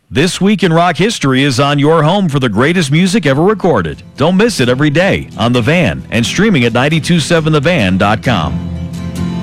This Week in Rock History is on your home for the greatest music ever recorded. Don't miss it every day on The Van and streaming at 927thevan.com.